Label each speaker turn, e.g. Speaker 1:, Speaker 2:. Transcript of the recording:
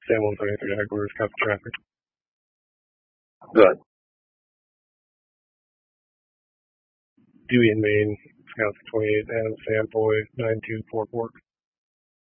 Speaker 1: San 123 headquarters, copy traffic.
Speaker 2: Good.
Speaker 1: Dewey and Main, Wisconsin 28, Adam Sampoy, 9244.